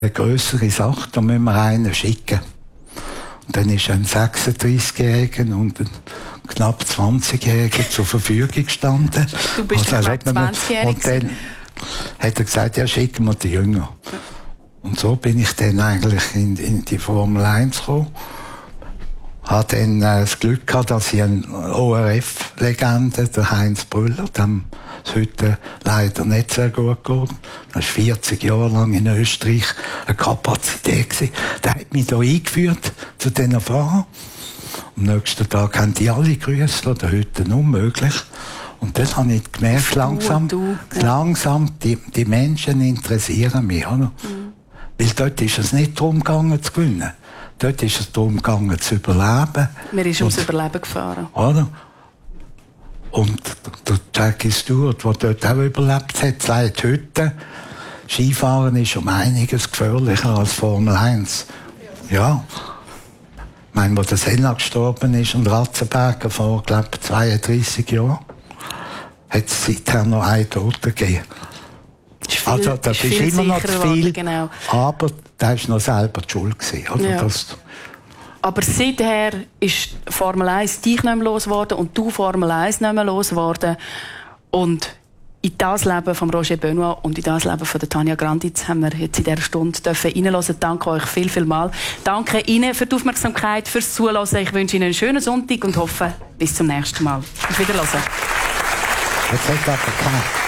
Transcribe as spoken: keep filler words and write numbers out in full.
eine grössere Sache, da müssen wir einen schicken. Und dann ist ein sechsunddreißigjähriger und ein knapp zwanzigjähriger zur Verfügung gestanden. Du bist also, knapp zwanzigjährig. Und dann hat er gesagt, ja, schicken wir die Jünger. Und so bin ich dann eigentlich in, in die Formel eins gekommen. Habe dann äh, das Glück gehabt, dass ich eine O R F-Legende, der Heinz Brüller, dem es heute leider nicht sehr gut geht. Das war vierzig Jahre lang in Österreich eine Kapazität gewesen. Der hat mich hier eingeführt zu diesen Fahrern. Am nächsten Tag haben die alle grüßt, oder heute unmöglich. Und das habe ich gemerkt, langsam, du, ja. langsam, die, die Menschen interessieren mich, oder? Mhm. Weil dort ist es nicht darum gegangen zu gewinnen. Dort ist es darum gegangen zu überleben. Man ist ums Überleben gefahren. Oder? Und der Jackie Stewart, der dort auch überlebt hat, sagt heute, Skifahren ist um einiges gefährlicher als Formel eins. Ja. Ich meine, wo der Senna gestorben ist und Ratzenberger vor, glaube ich, zweiunddreißig Jahren, hat es seither noch einen Toten gegeben. Ist viel, also, das ist, ist immer noch zu viel, genau. Aber da war noch selber die Schuld gewesen. Also ja. das aber seither ist Formel eins dich nicht mehr losgeworden und du Formel eins nicht mehr losgeworden. Und in das Leben von Roger Benoit und in das Leben von der Tanja Granditz haben wir jetzt in dieser Stunde reinhören. Danke euch viel, viel mal. Danke Ihnen für die Aufmerksamkeit, fürs Zuhören. Ich wünsche Ihnen einen schönen Sonntag und hoffe, bis zum nächsten Mal. Auf Wiedersehen. Jetzt hat er